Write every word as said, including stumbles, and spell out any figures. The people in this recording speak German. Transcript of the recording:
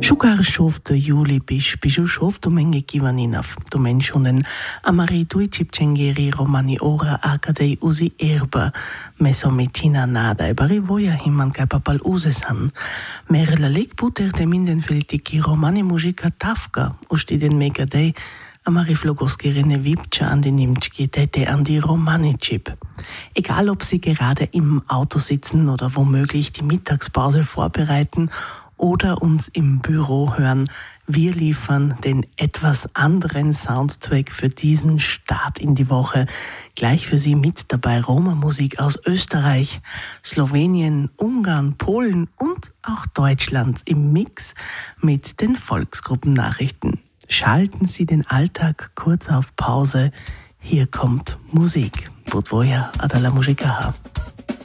Šukar šovto Juli piš, pišu šovto menge kivaninov. To menšunen amari tuičipčengeri romani ora akadei uzi erba. Meso mitina nada, ebari voja himan kaj papal uzesan. Merla lek puter de minden filtiki romani muzika tafka, ušti den megadej, amari flogoskerene Wipcha an die Nimtschki, Tete an die Romani-Chip. Egal ob Sie gerade im Auto sitzen oder womöglich die Mittagspause vorbereiten oder uns im Büro hören, wir liefern den etwas anderen Soundtrack für diesen Start in die Woche. Gleich für Sie mit dabei Roma-Musik aus Österreich, Slowenien, Ungarn, Polen und auch Deutschland im Mix mit den Volksgruppennachrichten. Schalten Sie den Alltag kurz auf Pause. Hier kommt Musik. Podvoja Adala Muzika.